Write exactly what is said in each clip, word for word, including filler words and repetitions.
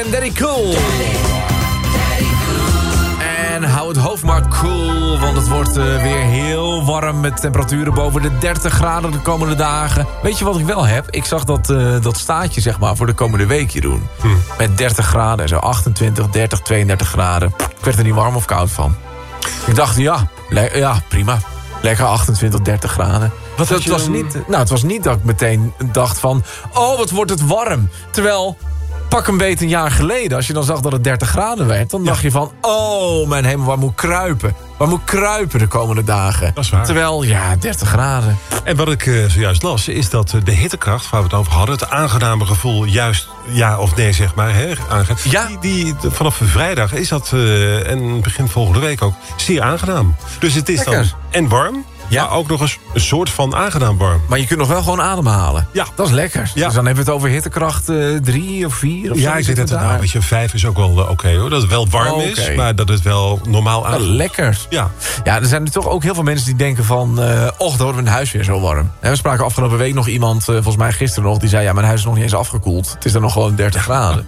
en Daddy Cool. En hou het hoofd maar cool, want het wordt uh, weer heel warm met temperaturen boven de dertig graden de komende dagen. Weet je wat ik wel heb? Ik zag dat, uh, dat staatje zeg maar voor de komende week hier doen. Hm. Met dertig graden en zo achtentwintig, dertig, tweeëndertig graden. Ik werd er niet warm of koud van. Ik dacht, ja, le- ja prima. Lekker achtentwintig, dertig graden. Wat het, was niet, nou, het was niet dat ik meteen dacht van... oh, wat wordt het warm. Terwijl, pak een beetje een jaar geleden... als je dan zag dat het dertig graden werd... dan ja. dacht je van, oh mijn hemel, waar moet ik kruipen? Waar moet ik kruipen de komende dagen? Dat is waar. Terwijl, ja, dertig graden. En wat ik uh, zojuist las, is dat uh, de hittekracht... waar we het over hadden, het aangename gevoel... juist ja of nee, zeg maar, hè, aange- ja. die, die, de, vanaf vrijdag is dat... Uh, en begin volgende week ook, zeer aangenaam. Dus het is Lekker. dan en warm... Ja, maar ook nog eens een soort van aangenaam warm. Maar je kunt nog wel gewoon ademhalen. Ja. Dat is lekker. Ja. Dus dan hebben we het over hittekracht uh, drie of vier of ja, ik denk dat het nou, weet je, vijf is ook wel uh, oké okay, hoor. Dat het wel warm oh, okay. is, maar dat het wel normaal aan. Lekker. Ja. Ja, er zijn er toch ook heel veel mensen die denken van... Uh, och, dan wordt mijn huis weer zo warm. En we spraken afgelopen week nog iemand, uh, volgens mij gisteren nog... die zei, ja, mijn huis is nog niet eens afgekoeld. Het is dan nog gewoon dertig graden.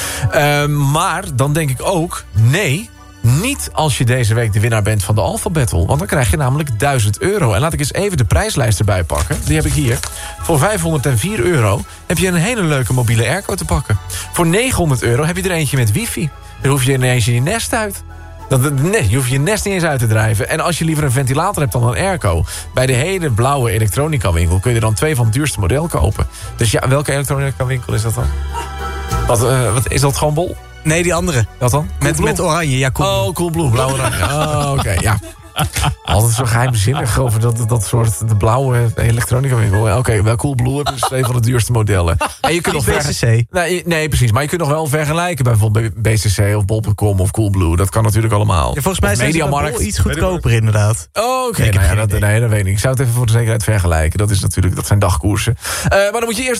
uh, maar dan denk ik ook, nee... niet als je deze week de winnaar bent van de Alpha Battle. Want dan krijg je namelijk duizend euro. En laat ik eens even de prijslijst erbij pakken. Die heb ik hier. Voor vijfhonderdvier euro heb je een hele leuke mobiele airco te pakken. Voor negenhonderd euro heb je er eentje met wifi. Dan hoef je ineens je nest uit. Dat, nee, je hoeft je nest niet eens uit te drijven. En als je liever een ventilator hebt dan een airco... bij de hele blauwe elektronica winkel... kun je er dan twee van het duurste model kopen. Dus ja, welke elektronica winkel is dat dan? Wat, uh, wat is dat gewoon Bol? Nee, die andere. Wat dan? Met, met oranje, ja, cool. Oh, Coolblue, blauw oranje. Oh, oké, okay, ja. Altijd zo geheimzinnig over dat, dat soort de blauwe elektronica winkel. Oké, okay, wel Coolblue hebben dus twee van de duurste modellen. En je kunt nog B C C. Nee, nee, precies. Maar je kunt nog wel vergelijken bijvoorbeeld B C C of Bol punt com of Coolblue. Dat kan natuurlijk allemaal. Ja, volgens mij zijn ze Bol iets goedkoper inderdaad. Oh, oké. Okay. Nou ja, dat, nee, dat weet ik niet. Ik zou het even voor de zekerheid vergelijken. Dat is natuurlijk, dat zijn dagkoersen. Uh, maar dan moet je eerst